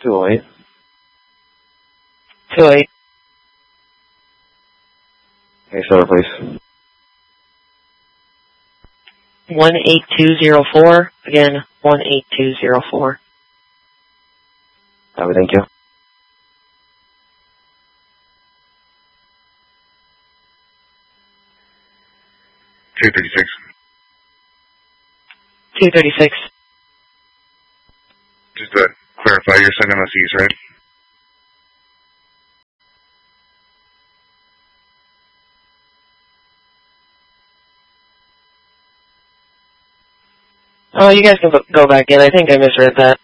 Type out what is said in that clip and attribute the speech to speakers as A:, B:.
A: 208.
B: 208.
A: Okay, shoulder, please.
B: 18204. Again, 18204.
A: Thank you.
C: $236.
B: 236.
C: Just to clarify, you're sending us east, right?
B: Oh, you guys can go back in. I think I misread that.